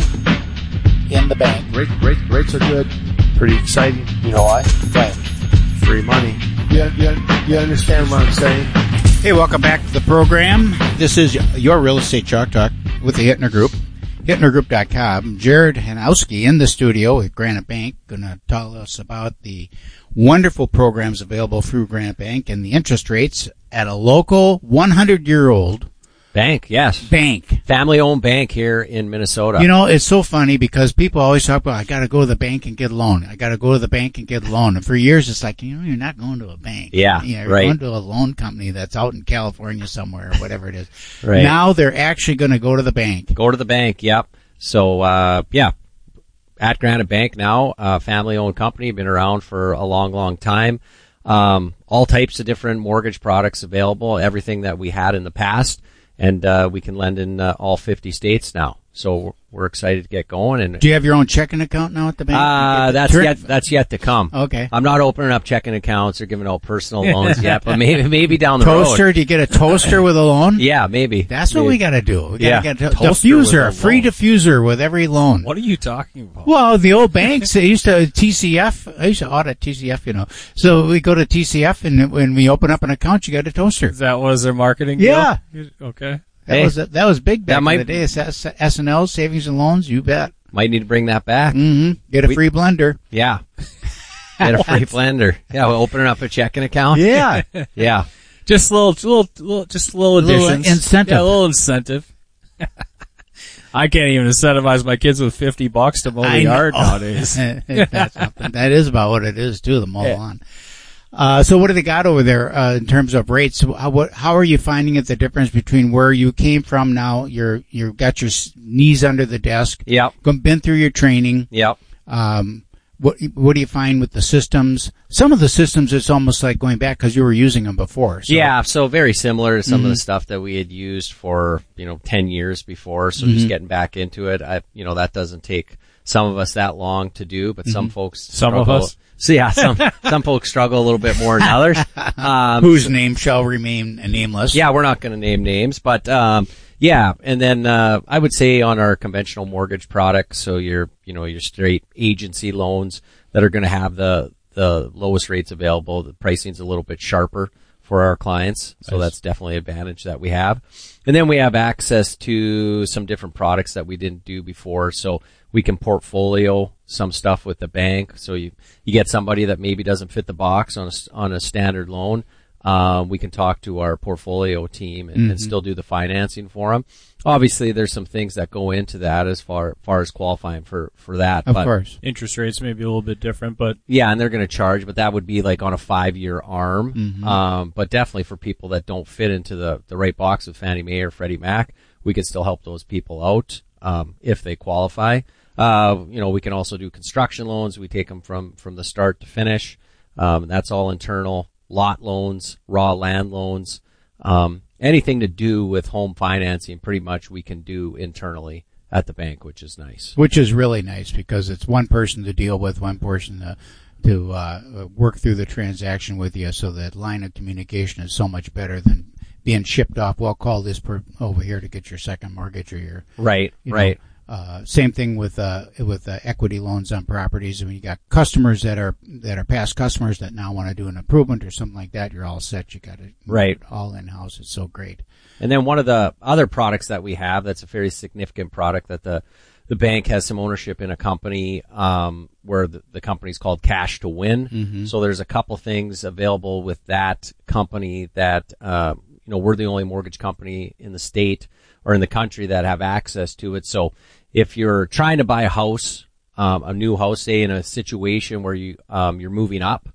in the bank. Rate, rate, rates are good. Pretty exciting. You know why? Right. Free money. You, you, you understand what I'm saying? Hey, welcome back to the program. This is your Real Estate Chalk Talk with the Hittner Group. Hittner Group dot com. Jared Hanowski in the studio with Granite Bank, going to tell us about the wonderful programs available through Granite Bank and the interest rates at a local one hundred year old bank. Yes, bank, family-owned bank here in Minnesota. You know, it's so funny because people always talk about, I got to go to the bank and get a loan. I got to go to the bank and get a loan. And for years, it's like, you know, you're not going to a bank. Yeah, you're right. going to a loan company that's out in California somewhere or whatever it is. Right. Now they're actually going to go to the bank. Go to the bank. Yep. So, uh, yeah, at Granite Bank now, uh, family-owned company, been around for a long, long time. Um, all types of different mortgage products available, everything that we had in the past, and uh, we can lend in uh, all fifty states now. So we're excited to get going. And do you have your own checking account now at the bank? Uh, that's yet that's yet to come. Okay. I'm not opening up checking accounts or giving out personal loans yet, but maybe maybe down the toaster, road. Toaster? Do you get a toaster with a loan? Yeah, maybe. That's maybe. what we got to do. We gotta yeah, get a diffuser, a free diffuser with every loan. What are you talking about? Well, the old banks, they used to T C F. I used to audit T C F, you know. So we go to T C F, and when we open up an account, you got a toaster. Is that was their marketing? Yeah. Deal? Okay. That hey, was that was big back in might, the day. S and L, savings and loans, you bet. Might need to bring that back. Mm-hmm. Get a we, free blender. Yeah. Get a free blender. Yeah, we're opening up a checking account. Yeah. Yeah. Just a little, little, little, just a little additions. A little incentive. Yeah, a little incentive. I can't even incentivize my kids with fifty bucks to mow the yard nowadays. That's something. That is about what it is too, the mow yeah. lawn. Uh, so what do they got over there, uh, in terms of rates? How, what, how are you finding it, the difference between where you came from now? You're, you've got your knees under the desk. Yep. Been through your training. Yep. Um, what, what do you find with the systems? Some of the systems, it's almost like going back because you were using them before. So. Yeah. So very similar to some mm-hmm. of the stuff that we had used for, you know, ten years before. So mm-hmm. just getting back into it. I, you know, that doesn't take some of us that long to do, but mm-hmm. some folks, some struggle. of us. So yeah, some some folks struggle a little bit more than others. Um, Whose name shall remain nameless? Yeah, we're not going to name names, but um, yeah. And then uh, I would say on our conventional mortgage products, so your you know your straight agency loans that are going to have the the lowest rates available, the pricing's a little bit sharper for our clients, so nice. That's definitely an advantage that we have. And then we have access to some different products that we didn't do before, so we can portfolio some stuff with the bank. So you, you get somebody that maybe doesn't fit the box on a, on a standard loan. Um, we can talk to our portfolio team and, mm-hmm. and still do the financing for them. Obviously, there's some things that go into that as far, far as qualifying for, for that. Of but course. Interest rates may be a little bit different, but. Yeah, and they're going to charge, but that would be like on a five year arm. Mm-hmm. Um, but definitely for people that don't fit into the, the right box of Fannie Mae or Freddie Mac, we could still help those people out, um, if they qualify. Uh, you know, we can also do construction loans. We take them from, from the start to finish. Um, and that's all internal. Lot loans, raw land loans, um, anything to do with home financing, pretty much we can do internally at the bank, which is nice. Which is really nice because it's one person to deal with, one person to, to uh, work through the transaction with you, so that line of communication is so much better than being shipped off. Well, call this per over here to get your second mortgage or your right, you right. know, Uh, same thing with uh, with uh, equity loans on properties. I mean, you got customers that are that are past customers that now want to do an improvement or something like that. You're all set. You got it right all in house. It's so great. And then one of the other products that we have that's a very significant product that the the bank has some ownership in a company um, where the, the company's called Cash to Win. Mm-hmm. So there's a couple things available with that company that uh, you know we're the only mortgage company in the state or in the country that have access to it. So if you're trying to buy a house, um, a new house, say in a situation where you, um, you're moving up,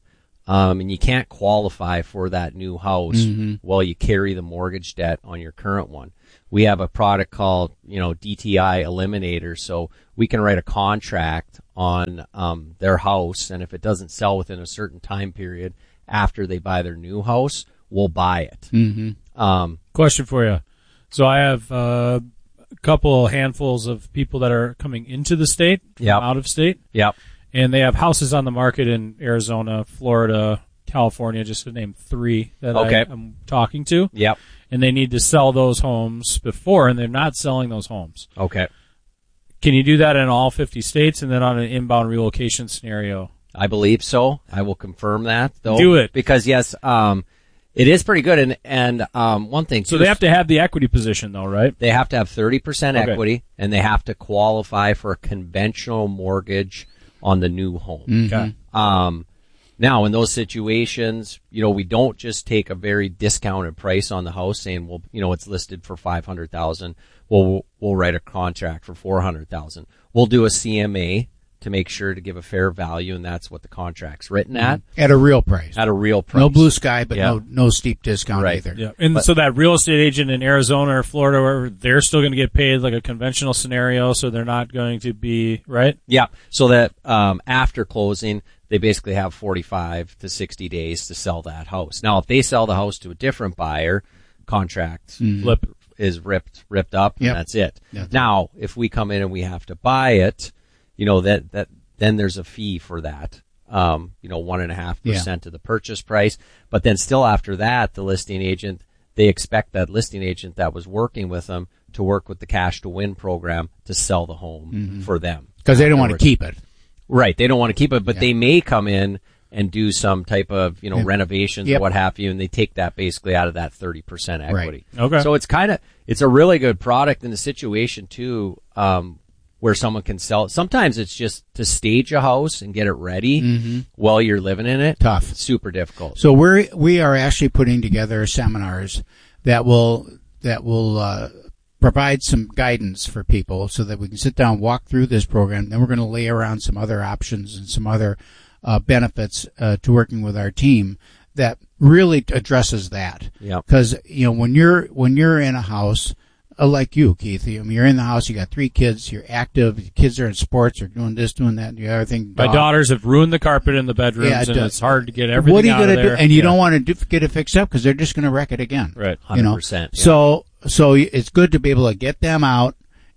Um, and you can't qualify for that new house Mhm. while you carry the mortgage debt on your current one. We have a product called, you know, D T I Eliminator, so we can write a contract on um, their house, and if it doesn't sell within a certain time period after they buy their new house, we'll buy it. Mhm. Um, Question for you. So I have uh, a couple handfuls of people that are coming into the state, from Yep. out of state. Yep. And they have houses on the market in Arizona, Florida, California, just to name three that Okay. I, I'm talking to. Yep. And they need to sell those homes before, and they're not selling those homes. Okay. Can you do that in all fifty states and then on an inbound relocation scenario? I believe so. I will confirm that, though. Do it. Because, yes, um, it is pretty good. And, and um, one thing, So too, they have to have the equity position, though, right? They have to have thirty percent Okay. equity, and they have to qualify for a conventional mortgage on the new home. Mhm. Okay. Um, now, in those situations, you know, we don't just take a very discounted price on the house saying, well, you know, it's listed for five hundred thousand dollars. Well, we'll, we'll write a contract for four hundred thousand dollars. We'll do a C M A to make sure to give a fair value, and that's what the contract's written at. At a real price. At a real price. No blue sky, but Yeah. no no steep discount Right. either. Yeah. And But- so that real estate agent in Arizona or Florida, wherever, they're still going to get paid like a conventional scenario, so they're not going to be, right? Yeah. So that um, after closing, they basically have forty-five to sixty days to sell that house. Now, if they sell the house to a different buyer, contract Mhm. flip is ripped ripped up, Yep. and that's it. That's now, if we come in and we have to buy it, you know, that that then there's a fee for that. Um, you know, one and a half percent of the purchase price. But then still after that, the listing agent, they expect that listing agent that was working with them to work with the Cash to Win program to sell the home Mhm. for them. Because they don't want to Afterwards. keep it. Right. They don't want to keep it, but Yeah. they may come in and do some type of, you know, Yeah. renovations Yep. or what have you, and they take that basically out of that thirty percent equity. Right. Okay. So it's kind of, it's a really good product in the situation too, um, where someone can sell it. Sometimes it's just to stage a house and get it ready Mhm. while you're living in it. Tough. Super difficult. So we're we are actually putting together seminars that will that will uh, provide some guidance for people so that we can sit down, walk through this program. Then we're going to lay around some other options and some other uh, benefits uh, to working with our team that really addresses that. Yeah. Because you know when you're when you're in a house. Uh, like you, Keith, I mean, you're in the house, you got three kids, you're active, your kids are in sports, they're doing this, doing that, and the other thing. My dog. daughters have ruined the carpet in the bedrooms, Yeah, it and does. it's hard to get everything What are you out gonna of there. do? And you Yeah. don't want to do, get it fixed up because they're just going to wreck it again. Right. You know? one hundred percent. Yeah. So, so it's good to be able to get them out,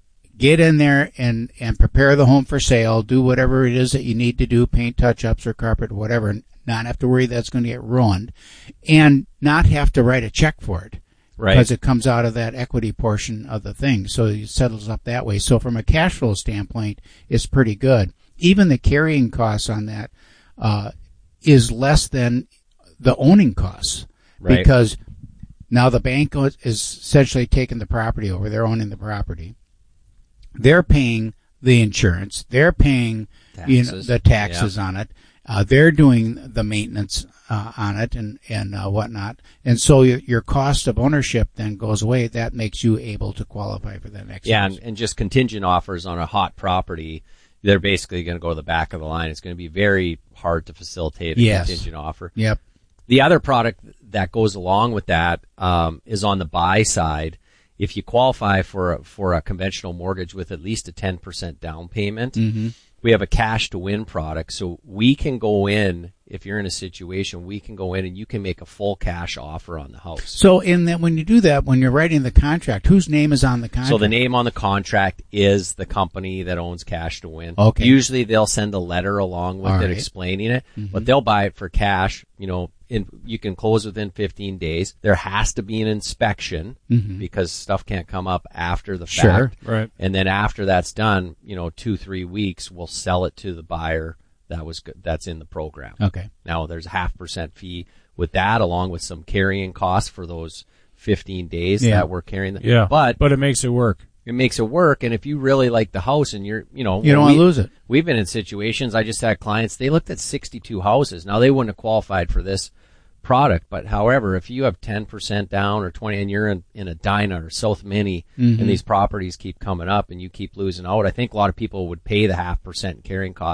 get in there and, and prepare the home for sale, do whatever it is that you need to do, paint touch-ups or carpet or whatever, and not have to worry that's going to get ruined, and not have to write a check for it. Right. Because it comes out of that equity portion of the thing. So it settles up that way. So from a cash flow standpoint, it's pretty good. Even the carrying costs on that uh, is less than the owning costs. Right. Because now the bank is essentially taking the property over. They're owning the property. They're paying the insurance. They're paying you know, Taxes. the taxes on it. Uh, they're doing the maintenance uh, on it and and uh, whatnot, and so your, your cost of ownership then goes away. That makes you able to qualify for the next. Yeah, house. and, and just contingent offers on a hot property, they're basically going to go to the back of the line. It's going to be very hard to facilitate a Yes. contingent offer. Yep. The other product that goes along with that um, is on the buy side. If you qualify for a, for a conventional mortgage with at least a ten percent down payment, Mhm. we have a Cash to Win product. So we can go in, if you're in a situation, we can go in and you can make a full cash offer on the house. So in that, when you do that, when you're writing the contract, whose name is on the contract? So the name on the contract is the company that owns Cash to Win. Okay. Usually they'll send a letter along with All it right. explaining it, Mhm. but they'll buy it for cash. You know, in, you can close within fifteen days. There has to be an inspection Mhm. because stuff can't come up after the Sure. fact. Right. And then after that's done, you know, two, three weeks, we'll sell it to the buyer that was good, that's in the program. Okay. Now there's a half percent fee with that, along with some carrying costs for those fifteen days Yeah. that we're carrying. The, Yeah. but But it makes it work. it makes it work. And if you really like the house and you're, you know, You don't we- wanna lose it. We've been in situations. I just had clients. They looked at sixty-two houses. Now they wouldn't have qualified for this product, but however, if you have ten percent down or twenty, and you're in, in a Dyna or South Mini, Mhm. and these properties keep coming up, and you keep losing out, I think a lot of people would pay the half percent carrying costs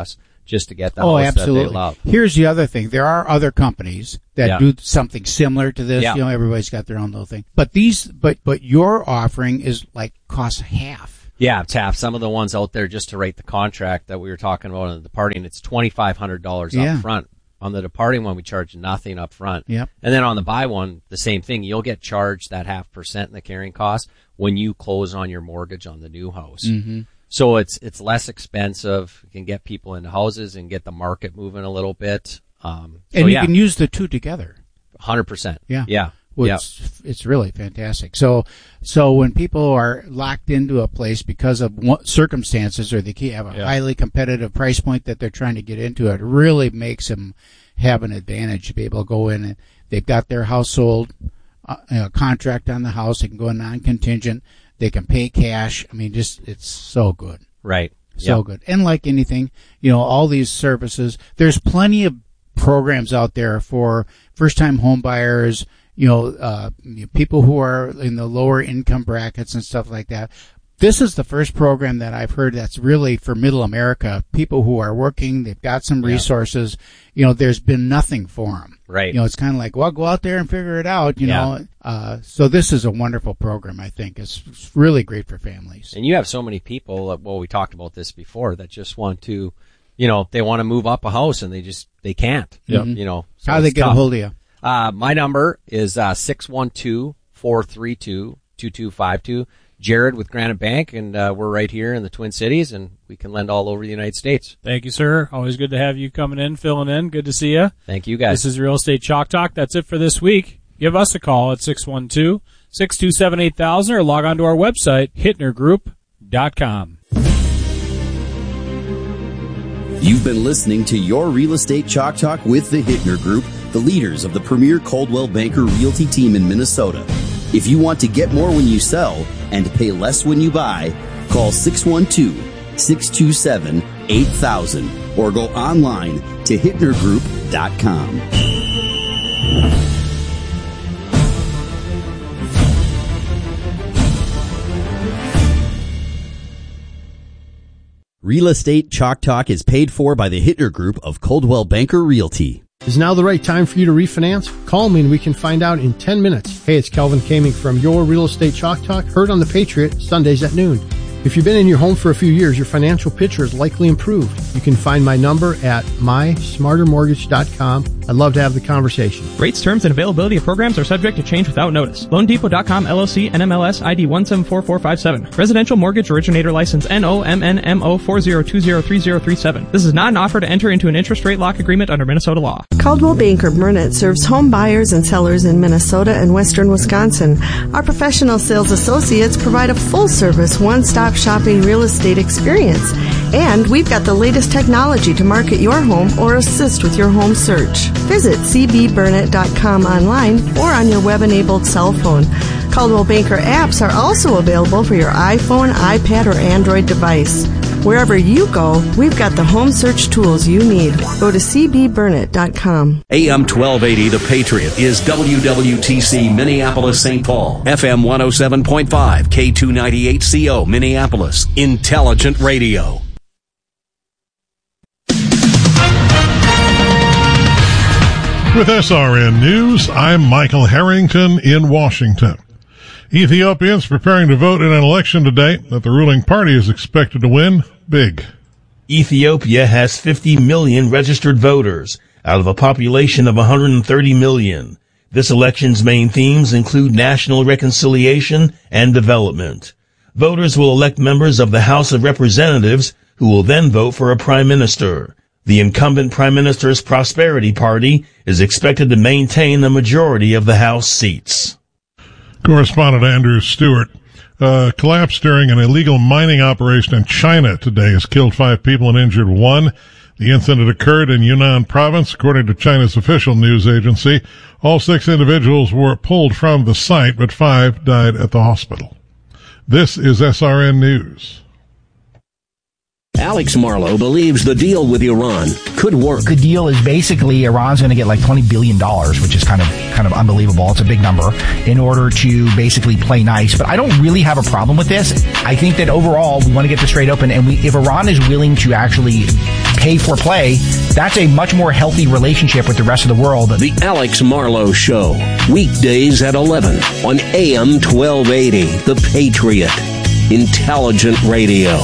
just to get the oh, house absolutely. that they love. Here's the other thing. There are other companies that Yeah. do something similar to this. Yeah. You know, everybody's got their own little thing. But these, but, but your offering is like costs half. Yeah, it's half. Some of the ones out there just to write the contract that we were talking about on the departing, it's twenty-five hundred dollars Yeah. up front. On the departing one, we charge nothing up front. Yep. And then on the buy one, the same thing. You'll get charged that half percent in the carrying cost when you close on your mortgage on the new house. Mm-hmm. So it's it's less expensive. You can get people into houses and get the market moving a little bit. Um, so And you yeah, can use the two together. one hundred percent. Yeah. Yeah. Well, yeah. it's, it's really fantastic. So, so when people are locked into a place because of one, circumstances, or they have a Yeah. highly competitive price point that they're trying to get into, it really makes them have an advantage to be able to go in and they've got their household uh, uh, contract on the house. They can go non-contingent. They can pay cash. I mean, just it's so good. Right. So Yep. good. And like anything, you know, all these services, there's plenty of programs out there for first-time home buyers, you know, uh, people who are in the lower income brackets and stuff like that. This is the first program that I've heard that's really for middle America, people who are working, they've got some resources, you know, there's been nothing for them. Right. You know, it's kind of like, well, go out there and figure it out, you Yeah. know. Uh, so this is a wonderful program, I think. It's, it's really great for families. And you have so many people, uh, well, we talked about this before, that just want to, you know, they want to move up a house and they just, they can't. Yep. You know. so How do they it's get tough. a hold of you? Uh, my number is uh, six one two, four three two, two two five two. Jared with Granite Bank, and uh, we're right here in the Twin Cities, and we can lend all over the United States. Thank you, sir. Always good to have you coming in, filling in. Good to see you. Thank you, guys. This is Real Estate Chalk Talk. That's it for this week. Give us a call at six one two, six two seven, eight thousand or log on to our website, hittner group dot com. You've been listening to Your Real Estate Chalk Talk with the Hittner Group, the leaders of the premier Coldwell Banker Realty team in Minnesota. If you want to get more when you sell and pay less when you buy, call six one two, six two seven, eight thousand or go online to hittner group dot com. Real Estate Chalk Talk is paid for by the Hittner Group of Coldwell Banker Realty. Is now the right time for you to refinance? Call me and we can find out in ten minutes. Hey, it's Kelvin Kaming from Your Real Estate Chalk Talk, heard on the Patriot, Sundays at noon. If you've been in your home for a few years, your financial picture is likely improved. You can find my number at my smarter mortgage dot com. I'd love to have the conversation. Rates, terms, and availability of programs are subject to change without notice. loan depot dot com L L C N M L S I D one seven four four five seven. Residential Mortgage Originator License N O M N M O four zero two zero three zero three seven. This is not an offer to enter into an interest rate lock agreement under Minnesota law. Coldwell Banker Burnett serves home buyers and sellers in Minnesota and western Wisconsin. Our professional sales associates provide a full-service, one-stop shopping real estate experience. And we've got the latest technology to market your home or assist with your home search. Visit c b burnett dot com online or on your web-enabled cell phone. Coldwell Banker apps are also available for your iPhone, iPad, or Android device. Wherever you go, we've got the home search tools you need. Go to c b burnett dot com. A M twelve eighty The Patriot is W W T C Minneapolis Saint Paul. F M one oh seven point five, K two ninety-eight C O Minneapolis. Intelligent Radio. With S R N News, I'm Michael Harrington in Washington. Ethiopians preparing to vote in an election today that the ruling party is expected to win big. Ethiopia has fifty million registered voters out of a population of one hundred thirty million. This election's main themes include national reconciliation and development. Voters will elect members of the House of Representatives who will then vote for a prime minister. The incumbent Prime Minister's Prosperity Party is expected to maintain the majority of the House seats. Correspondent Andrew Stewart. Uh, collapse during an illegal mining operation in China today has killed five people and injured one. The incident occurred in Yunnan province, according to China's official news agency. All six individuals were pulled from the site, but five died at the hospital. This is S R N News. Alex Marlowe believes the deal with Iran could work. The deal is basically Iran's going to get like twenty billion dollars, which is kind of kind of unbelievable. It's a big number in order to basically play nice. But I don't really have a problem with this. I think that overall we want to get this trade open, and we, if Iran is willing to actually pay for play, that's a much more healthy relationship with the rest of the world. The Alex Marlowe Show, weekdays at eleven on A M twelve eighty, The Patriot. Intelligent radio.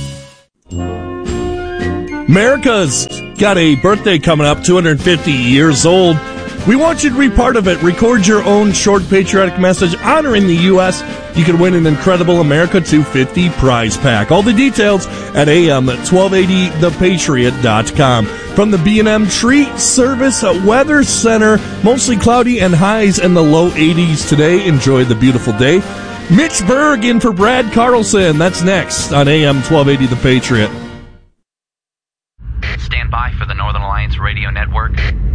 America's got a birthday coming up, two hundred fifty years old. We want you to be part of it. Record your own short patriotic message honoring the U S. You can win an incredible America two fifty prize pack. All the details at A M twelve eighty the patriot dot com. From the B and M Tree Service Weather Center, mostly cloudy and highs in the low eighties today. Enjoy the beautiful day. Mitch Berg in for Brad Carlson. That's next on A M twelve eighty The Patriot. Stand by for the Northern Alliance Radio Network.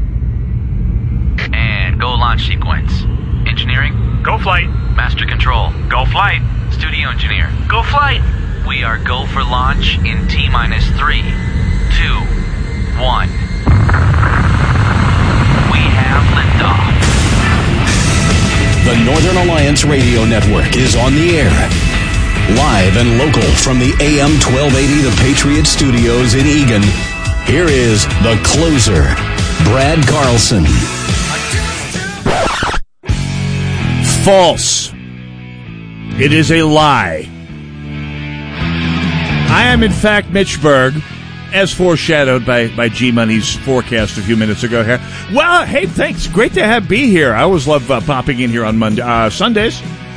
And go launch sequence. Engineering? Go flight. Master control? Go flight. Studio engineer? Go flight. We are go for launch in T minus three, two, one. We have liftoff. The Northern Alliance Radio Network is on the air. Live and local from the A M twelve eighty The Patriot Studios in Eagan. Here is the closer, Brad Carlson. False. It is a lie. I am, in fact, Mitch Berg, as foreshadowed by, by G-Money's forecast a few minutes ago here. Well, hey, thanks. Great to have be here. I always love uh, popping in here on Monday, uh, Sundays.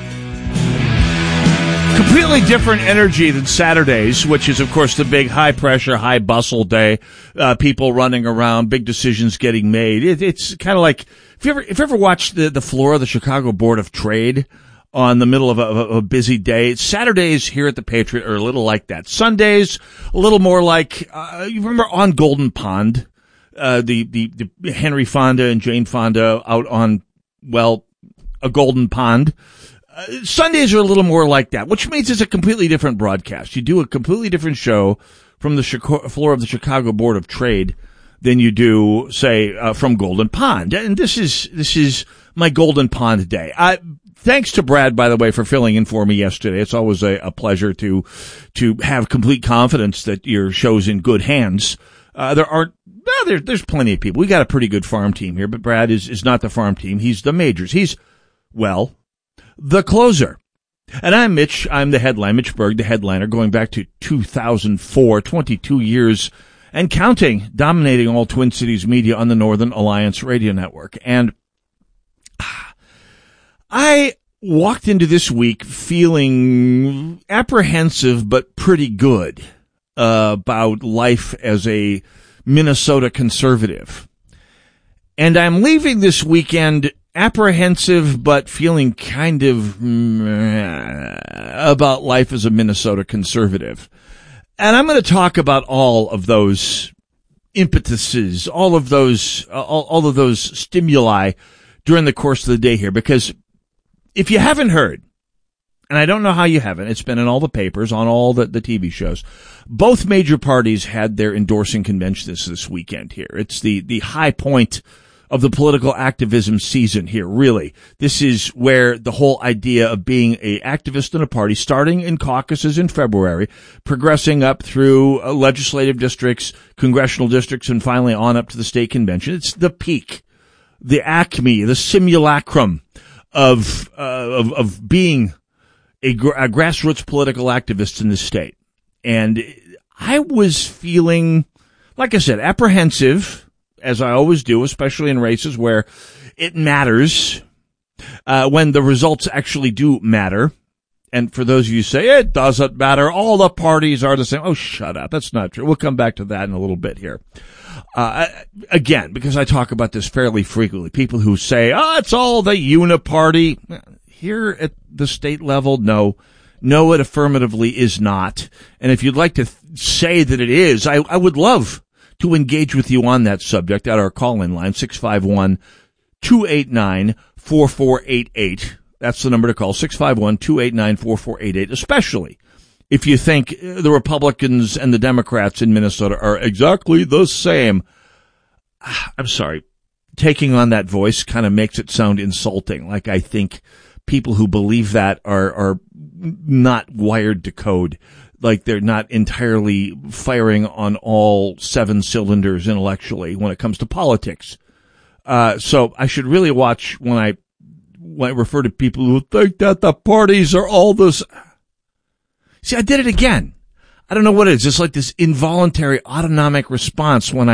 Completely different energy than Saturdays, which is, of course, the big high-pressure, high-bustle day. Uh, people running around, big decisions getting made. It, it's kind of like, if you ever, if you ever watched the, the floor of the Chicago Board of Trade on the middle of a, of a busy day, Saturdays here at the Patriot are a little like that. Sundays, a little more like, uh, you remember on Golden Pond, uh, the, the, the Henry Fonda and Jane Fonda out on, well, a golden pond. Uh, Sundays are a little more like that, which means it's a completely different broadcast. You do a completely different show from the Chicago, floor of the Chicago Board of Trade than you do, say, uh, from Golden Pond. And this is, this is my Golden Pond day. I, thanks to Brad, by the way, for filling in for me yesterday. It's always a, a pleasure to, to have complete confidence that your show's in good hands. Uh, there aren't, well, there, there's plenty of people. We got a pretty good farm team here, but Brad is, is not the farm team. He's the majors. He's, well, the closer. And I'm Mitch. I'm the headline, Mitch Berg, the headliner, going back to two thousand four, twenty-two years and counting, dominating all Twin Cities media on the Northern Alliance Radio Network. And I walked into this week feeling apprehensive but pretty good uh, about life as a Minnesota conservative. And I'm leaving this weekend apprehensive but feeling kind of mm, about life as a Minnesota conservative. And I'm going to talk about all of those impetuses, all of those, all, all of those stimuli during the course of the day here, because if you haven't heard, and I don't know how you haven't, it's been in all the papers, on all the, the T V shows, both major parties had their endorsing conventions this weekend here. It's the, the high point of the political activism season here, really. This is where the whole idea of being an activist in a party, starting in caucuses in February, progressing up through uh, legislative districts, congressional districts, and finally on up to the state convention. It's the peak, the acme, the simulacrum of, uh, of, of being a, gr- a grassroots political activist in this state. And I was feeling, like I said, apprehensive, as I always do, especially in races where it matters, uh, when the results actually do matter. And for those of you who say, it doesn't matter, all the parties are the same. Oh, shut up. That's not true. We'll come back to that in a little bit here. Uh, again, because I talk about this fairly frequently, people who say, oh, it's all the uniparty. Here at the state level, no. No, it affirmatively is not. And if you'd like to th- say that it is, I, I would love to engage with you on that subject at our call-in line, six five one, two eight nine, four four eight eight. That's the number to call, six five one, two eight nine, four four eight eight, especially if you think the Republicans and the Democrats in Minnesota are exactly the same. I'm sorry. Taking on that voice kind of makes it sound insulting, like I think people who believe that are, are not wired to code. like they're not entirely firing on all seven cylinders intellectually when it comes to politics. Uh, so I should really watch when I, when I refer to people who think that the parties are all this. See, I did it again. I don't know what it is. It's like this involuntary autonomic response when I